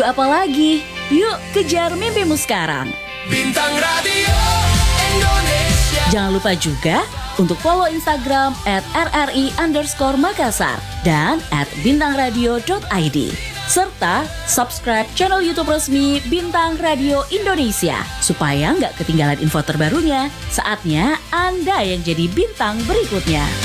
Tunggu apa lagi? Yuk kejar mimpimu sekarang. Bintang Radio Indonesia. Jangan lupa juga untuk follow Instagram @rri_Makassar dan @bintangradio.id. Serta subscribe channel YouTube resmi Bintang Radio Indonesia supaya nggak ketinggalan info terbarunya. Saatnya Anda yang jadi bintang berikutnya.